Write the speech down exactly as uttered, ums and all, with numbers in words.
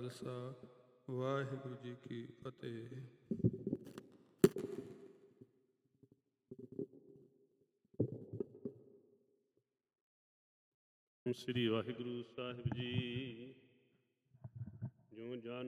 ਖਾਲਸਾ, ਵਾਹਿਗੁਰੂ ਜੀ ਕੀ ਫਤਿਹ। ਸ੍ਰੀ ਵਾਹਿਗੁਰੂ ਸਾਹਿਬ ਜੀ। ਜੋ ਜਾਨ